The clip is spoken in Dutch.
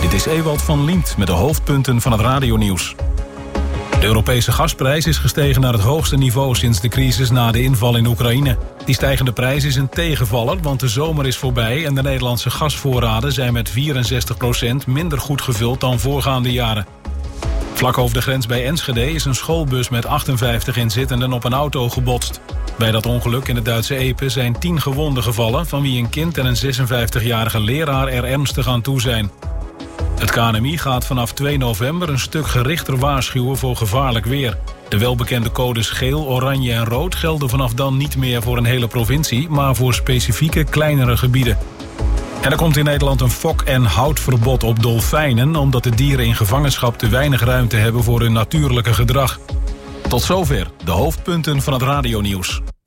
Dit is Ewald van Liemt met de hoofdpunten van het radionieuws. De Europese gasprijs is gestegen naar het hoogste niveau sinds de crisis na de inval in Oekraïne. Die stijgende prijs is een tegenvaller, want de zomer is voorbij en de Nederlandse gasvoorraden zijn met 64% minder goed gevuld dan voorgaande jaren. Vlak over de grens bij Enschede is een schoolbus met 58 inzittenden op een auto gebotst. Bij dat ongeluk in het Duitse Epe zijn 10 gewonden gevallen, van wie een kind en een 56-jarige leraar er ernstig aan toe zijn. Het KNMI gaat vanaf 2 november een stuk gerichter waarschuwen voor gevaarlijk weer. De welbekende codes geel, oranje en rood gelden vanaf dan niet meer voor een hele provincie, maar voor specifieke kleinere gebieden. En er komt in Nederland een fok- en houtverbod op dolfijnen, omdat de dieren in gevangenschap te weinig ruimte hebben voor hun natuurlijke gedrag. Tot zover de hoofdpunten van het radionieuws.